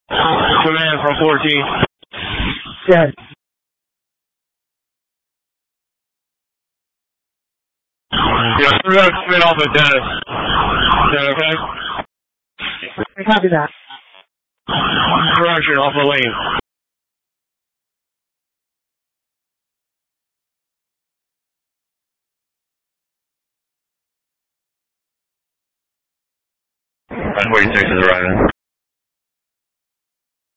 Command from 14. Yes. Yeah, we're going to come in off of Dennis. Is that okay? I copy that. Correction, off the lane. Run 46 is arriving.